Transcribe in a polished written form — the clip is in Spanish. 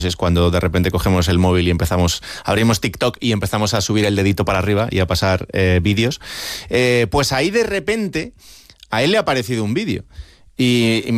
Es cuando de repente cogemos el móvil y abrimos TikTok y empezamos a subir el dedito para arriba y a pasar vídeos. Pues ahí de repente a él le ha aparecido un vídeo. Y